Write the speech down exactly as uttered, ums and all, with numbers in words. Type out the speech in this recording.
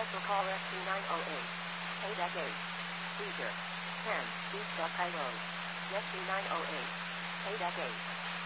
Special call S T nine oh eight. eight at eight. Seizure. ten. East Buckeye Road. S T nine oh eight. eight at eight.